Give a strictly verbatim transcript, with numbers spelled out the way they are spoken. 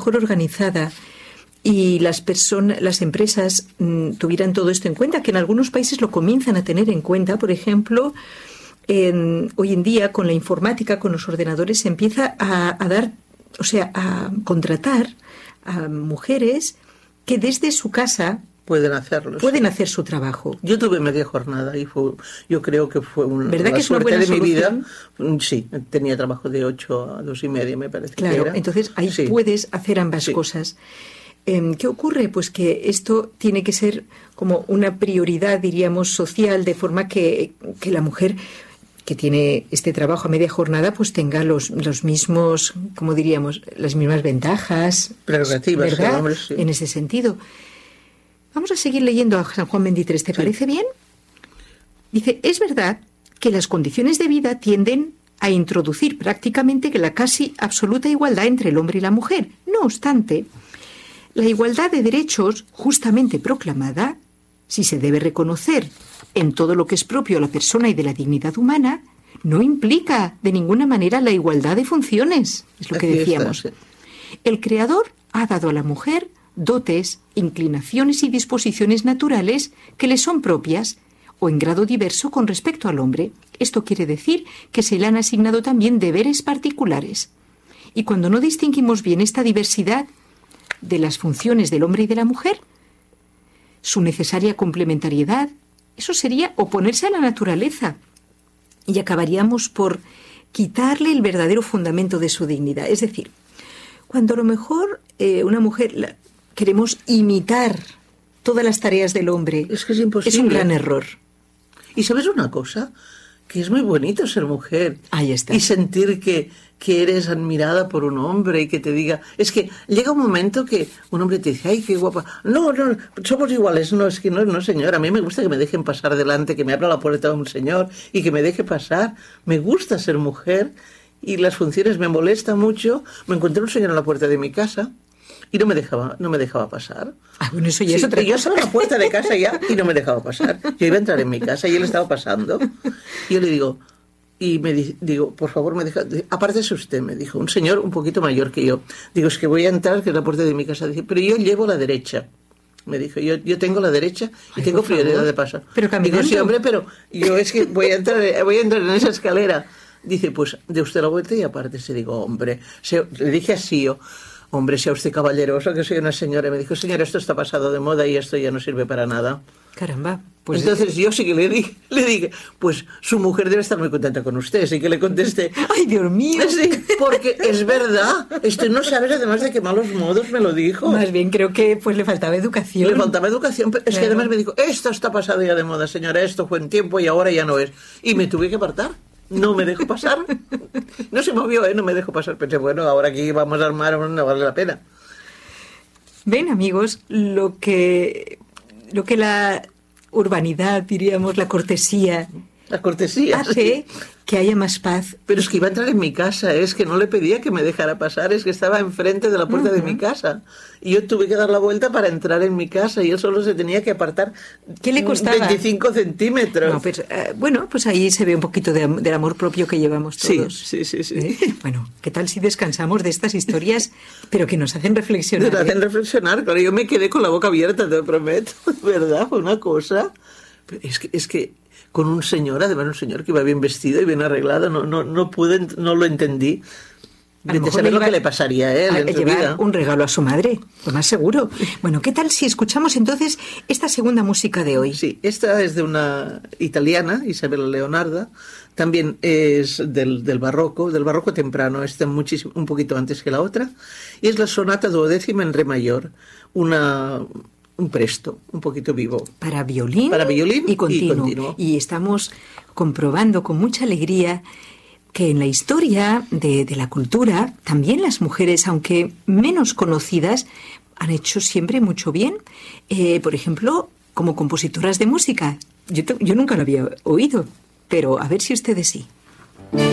mejor organizada y las personas, las empresas mmm, tuvieran todo esto en cuenta, que en algunos países lo comienzan a tener en cuenta, por ejemplo, en, hoy en día con la informática, con los ordenadores, se empieza a, a dar, o sea, a contratar a mujeres que desde su casa pueden hacerlo. Pueden sí. hacer su trabajo. Yo tuve media jornada y fue, yo creo que fue una, ¿verdad una que es una suerte buena de mi solución? vida. Sí, tenía trabajo de ocho a dos y media, me parece. Claro, que era. entonces ahí sí. puedes hacer ambas sí. cosas. Eh, ¿Qué ocurre? Pues que esto tiene que ser como una prioridad, diríamos, social, de forma que, que la mujer que tiene este trabajo a media jornada, pues tenga los, los mismos, como diríamos, las mismas ventajas, prerrogativas, ¿verdad? Hombre, sí. En ese sentido. Vamos a seguir leyendo a San Juan veintitrés, ¿te sí. parece bien? Dice, es verdad que las condiciones de vida tienden a introducir prácticamente la casi absoluta igualdad entre el hombre y la mujer. No obstante, la igualdad de derechos, justamente proclamada, si se debe reconocer en todo lo que es propio a la persona y de la dignidad humana, no implica de ninguna manera la igualdad de funciones, es lo que decíamos. El Creador ha dado a la mujer dotes, inclinaciones y disposiciones naturales que le son propias o en grado diverso con respecto al hombre. Esto quiere decir que se le han asignado también deberes particulares. Y cuando no distinguimos bien esta diversidad de las funciones del hombre y de la mujer, su necesaria complementariedad, eso sería oponerse a la naturaleza y acabaríamos por quitarle el verdadero fundamento de su dignidad. Es decir, cuando a lo mejor eh, una mujer la, queremos imitar todas las tareas del hombre, es que es imposible. Es un gran error. ¿Y sabes una cosa? Que es muy bonito ser mujer. Ahí está. Y sentir que, que eres admirada por un hombre y que te diga... Es que llega un momento que un hombre te dice, ¡ay, qué guapa! No, no, somos iguales. No, es que no, no, señor. A mí me gusta que me dejen pasar delante, que me abra la puerta un señor y que me deje pasar. Me gusta ser mujer y las funciones me molestan mucho. Me encontré un señor en la puerta de mi casa y no me dejaba, no me dejaba pasar. Ah, bueno, eso ya sí, es otra cosa. Yo estaba en la puerta de casa ya y no me dejaba pasar. Yo iba a entrar en mi casa y él estaba pasando. Y yo le digo, y me di, digo, por favor, me deja, apártese usted, me dijo, un señor un poquito mayor que yo. Digo, es que voy a entrar, que es la puerta de mi casa. Dice, pero yo llevo la derecha. Me dijo, yo, yo tengo la derecha y Ay, tengo prioridad de pasar. Pero caminando. Digo, sí, hombre, pero yo es que voy a entrar, voy a entrar en esa escalera. Dice, pues, de usted la vuelta y apártese. Digo, hombre, se, le dije así yo. Hombre, sea usted caballeroso, que soy una señora. Y me dijo, señora, esto está pasado de moda y esto ya no sirve para nada. Caramba. Pues entonces yo sí que le dije, le dije, pues su mujer debe estar muy contenta con usted. Así que le contesté. ¡Ay, Dios mío! Sí, porque es verdad. Esto no sabes, además de qué malos modos me lo dijo. Más bien creo que pues le faltaba educación. Le faltaba educación. Pero claro. Es que además me dijo, esto está pasado ya de moda, señora. Esto fue en tiempo y ahora ya no es. Y me tuve que apartar. No me dejó pasar. No se movió, ¿eh? No me dejó pasar. Pensé, bueno, ahora aquí vamos a armar, no vale la pena. Ven, amigos, lo que, lo que la urbanidad, diríamos, la cortesía... La cortesía, hace sí. que haya más paz. Pero es que iba a entrar en mi casa, es que no le pedía que me dejara pasar, es que estaba enfrente de la puerta uh-huh. de mi casa. Y yo tuve que dar la vuelta para entrar en mi casa y él solo se tenía que apartar. ¿Qué le costaba? veinticinco centímetros. No, pues, uh, bueno, pues ahí se ve un poquito de, del amor propio que llevamos todos. Sí, sí, sí. sí. ¿Eh? Bueno, ¿qué tal si descansamos de estas historias, pero que nos hacen reflexionar? Nos hacen ¿eh? reflexionar, claro, yo me quedé con la boca abierta, te lo prometo, ¿verdad? Fue una cosa... Es que... Es que con un señor, además un señor que iba bien vestido y bien arreglado, no, no, no pude, no lo entendí. De saber lo que le pasaría a él a, en su llevar vida. Un regalo a su madre, lo más seguro. Bueno, ¿qué tal si escuchamos entonces esta segunda música de hoy? Sí, esta es de una italiana, Isabella Leonarda, también es del, del barroco, del barroco temprano, está muchísimo, un poquito antes que la otra, y es la sonata duodécima en re mayor, una... un presto, un poquito vivo. Para violín, Para violín y, continuo. y continuo. Y estamos comprobando con mucha alegría que en la historia de, de la cultura, también las mujeres, aunque menos conocidas, han hecho siempre mucho bien. Eh, por ejemplo, como compositoras de música. Yo, yo nunca lo había oído, pero a ver si ustedes sí.